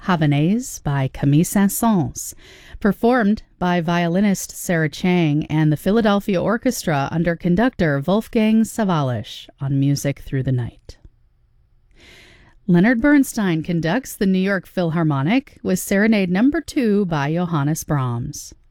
Havanaise by Camille Saint-Saëns, performed by violinist Sarah Chang and the Philadelphia Orchestra under conductor Wolfgang Sawallisch on Music Through the Night. Leonard Bernstein conducts the New York Philharmonic with Serenade No. 2 by Johannes Brahms.